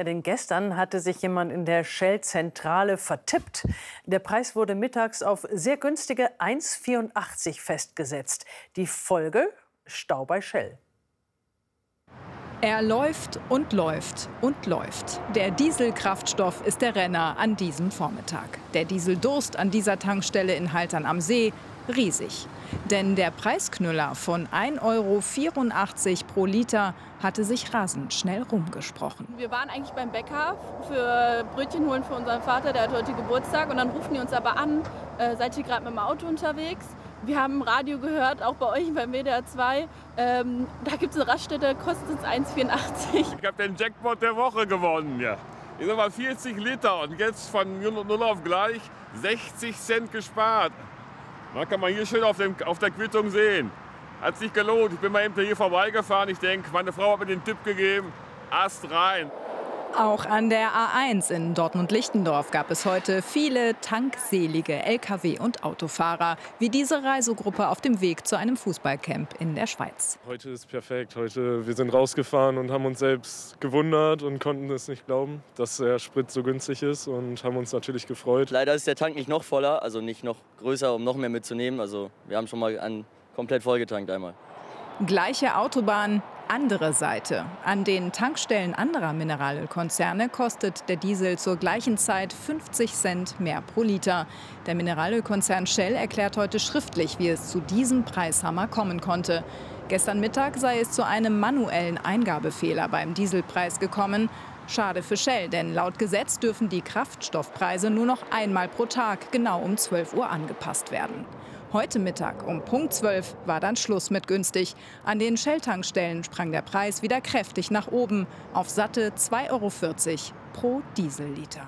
Ja, denn gestern hatte sich jemand in der Shell-Zentrale vertippt. Der Preis wurde mittags auf sehr günstige 1,84 festgesetzt. Die Folge? Stau bei Shell. Er läuft und läuft und läuft. Der Dieselkraftstoff ist der Renner an diesem Vormittag. Der Dieseldurst an dieser Tankstelle in Haltern am See riesig. Denn der Preisknüller von 1,84 € pro Liter hatte sich rasend schnell rumgesprochen. Wir waren eigentlich beim Bäcker für Brötchen holen für unseren Vater, der hat heute Geburtstag. Und dann rufen die uns aber an, seid ihr gerade mit dem Auto unterwegs? Wir haben im Radio gehört, auch bei euch beim WDR 2, da gibt es eine Raststätte, kostet es 1,84. Ich habe den Jackpot der Woche gewonnen. Ja. Ich sag mal 40 Liter und jetzt von 0 auf gleich 60 Cent gespart. Da kann man hier schön auf der Quittung sehen. Hat sich gelohnt. Ich bin mal eben hier vorbeigefahren. Ich denke, meine Frau hat mir den Tipp gegeben, Ast rein. Auch an der A1 in Dortmund-Lichtendorf gab es heute viele tankselige Lkw- und Autofahrer, wie diese Reisegruppe auf dem Weg zu einem Fußballcamp in der Schweiz. Heute ist perfekt. Wir sind rausgefahren und haben uns selbst gewundert und konnten es nicht glauben, dass der Sprit so günstig ist und haben uns natürlich gefreut. Leider ist der Tank nicht noch voller, also nicht noch größer, um noch mehr mitzunehmen. Also wir haben schon mal komplett vollgetankt einmal. Gleiche Autobahn, andere Seite. An den Tankstellen anderer Mineralölkonzerne kostet der Diesel zur gleichen Zeit 50 Cent mehr pro Liter. Der Mineralölkonzern Shell erklärt heute schriftlich, wie es zu diesem Preishammer kommen konnte. Gestern Mittag sei es zu einem manuellen Eingabefehler beim Dieselpreis gekommen. Schade für Shell, denn laut Gesetz dürfen die Kraftstoffpreise nur noch einmal pro Tag genau um 12 Uhr angepasst werden. Heute Mittag um Punkt 12 war dann Schluss mit günstig. An den Shell-Tankstellen sprang der Preis wieder kräftig nach oben auf satte 2,40 € pro Dieselliter.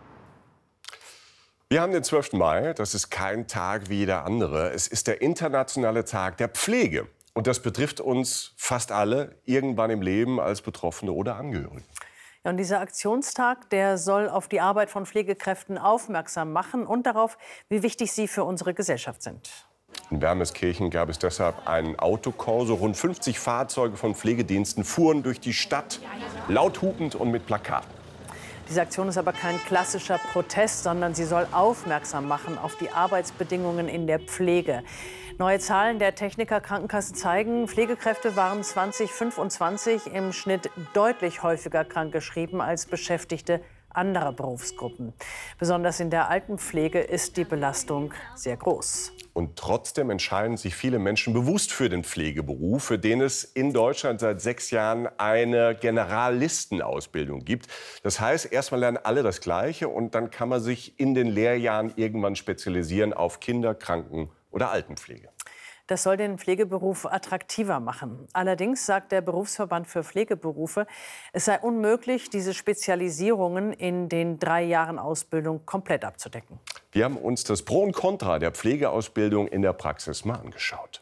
Wir haben den 12. Mai, das ist kein Tag wie jeder andere. Es ist der internationale Tag der Pflege. Und das betrifft uns fast alle irgendwann im Leben als Betroffene oder Angehörige. Ja, und dieser Aktionstag, der soll auf die Arbeit von Pflegekräften aufmerksam machen und darauf, wie wichtig sie für unsere Gesellschaft sind. In Wermeskirchen gab es deshalb einen Autokorso. Rund 50 Fahrzeuge von Pflegediensten fuhren durch die Stadt, laut hupend und mit Plakaten. Diese Aktion ist aber kein klassischer Protest, sondern sie soll aufmerksam machen auf die Arbeitsbedingungen in der Pflege. Neue Zahlen der Techniker Krankenkasse zeigen, Pflegekräfte waren 2025 im Schnitt deutlich häufiger krankgeschrieben als Beschäftigte anderer Berufsgruppen. Besonders in der Altenpflege ist die Belastung sehr groß. Und trotzdem entscheiden sich viele Menschen bewusst für den Pflegeberuf, für den es in Deutschland seit 6 Jahren eine Generalistenausbildung gibt. Das heißt, erstmal lernen alle das Gleiche und dann kann man sich in den Lehrjahren irgendwann spezialisieren auf Kinder-, Kranken- oder Altenpflege. Das soll den Pflegeberuf attraktiver machen. Allerdings sagt der Berufsverband für Pflegeberufe, es sei unmöglich, diese Spezialisierungen in den 3 Jahren Ausbildung komplett abzudecken. Wir haben uns das Pro und Contra der Pflegeausbildung in der Praxis mal angeschaut.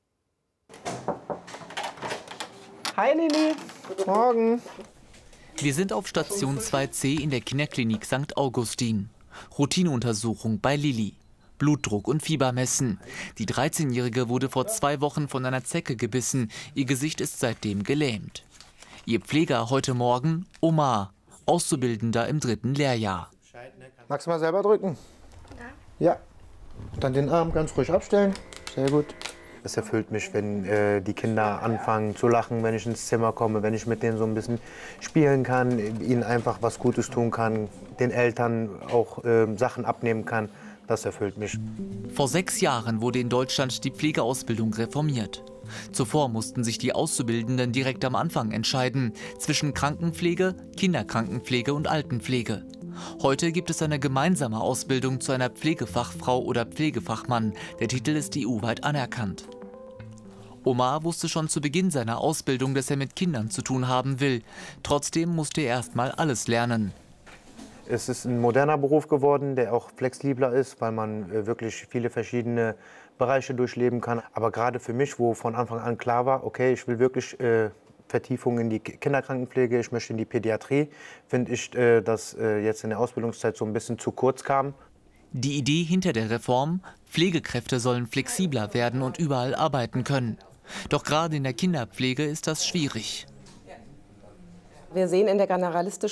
Hi Lili, morgen. Wir sind auf Station 2C in der Kinderklinik St. Augustin. Routineuntersuchung bei Lili. Blutdruck und Fieber messen. Die 13-Jährige wurde vor 2 Wochen von einer Zecke gebissen. Ihr Gesicht ist seitdem gelähmt. Ihr Pfleger heute Morgen Omar, Auszubildender im 3. Lehrjahr. Magst du mal selber drücken? Ja. Dann den Arm ganz ruhig abstellen. Sehr gut. Es erfüllt mich, wenn die Kinder anfangen zu lachen, wenn ich ins Zimmer komme, wenn ich mit denen so ein bisschen spielen kann, ihnen einfach was Gutes tun kann, den Eltern auch Sachen abnehmen kann. Das erfüllt mich. Vor 6 Jahren wurde in Deutschland die Pflegeausbildung reformiert. Zuvor mussten sich die Auszubildenden direkt am Anfang entscheiden zwischen Krankenpflege, Kinderkrankenpflege und Altenpflege. Heute gibt es eine gemeinsame Ausbildung zu einer Pflegefachfrau oder Pflegefachmann. Der Titel ist EU-weit anerkannt. Omar wusste schon zu Beginn seiner Ausbildung, dass er mit Kindern zu tun haben will. Trotzdem musste er erst mal alles lernen. Es ist ein moderner Beruf geworden, der auch flexibler ist, weil man wirklich viele verschiedene Bereiche durchleben kann. Aber gerade für mich, wo von Anfang an klar war, okay, ich will wirklich Vertiefung in die Kinderkrankenpflege, ich möchte in die Pädiatrie, finde ich, dass jetzt in der Ausbildungszeit so ein bisschen zu kurz kam. Die Idee hinter der Reform: Pflegekräfte sollen flexibler werden und überall arbeiten können. Doch gerade in der Kinderpflege ist das schwierig. Wir sehen in der generalistischen